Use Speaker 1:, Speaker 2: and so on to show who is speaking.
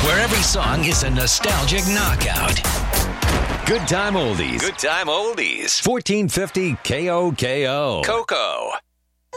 Speaker 1: where every song is a nostalgic knockout.
Speaker 2: Good time oldies.
Speaker 1: Good time oldies.
Speaker 2: 1450 KOKO.
Speaker 1: Coco.